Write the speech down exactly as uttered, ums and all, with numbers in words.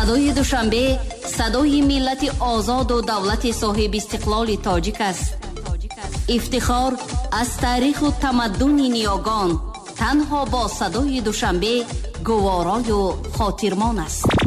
صدای دوشنبه صدای ملت آزاد و دولت صاحب استقلال تاجیک است. افتخار از تاریخ و تمدن نیاگان تنها با صدای دوشنبه گوارای و خاطرمان است.